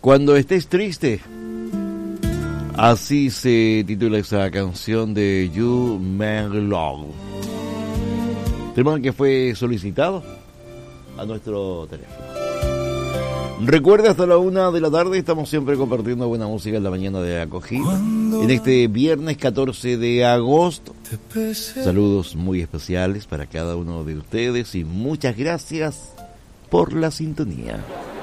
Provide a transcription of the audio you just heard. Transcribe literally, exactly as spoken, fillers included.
Cuando estés triste, así se titula esa canción de You Man Love. Tema que fue solicitado a nuestro teléfono. Recuerda, hasta la una de la tarde estamos siempre compartiendo buena música en la mañana de acogida. En este viernes catorce de agosto. Saludos muy especiales para cada uno de ustedes y muchas gracias por la sintonía.